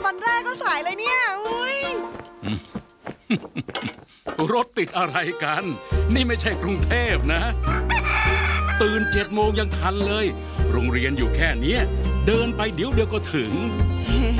วันแรกก็สายเลยเนี่ยอุ้ยรถติดอะไรกัน นี่ไม่ใช่กรุงเทพนะ ตื่น7 โมงยังทันเลย โรงเรียนอยู่แค่เนี้ยเดินไปเดี๋ยวก็ถึง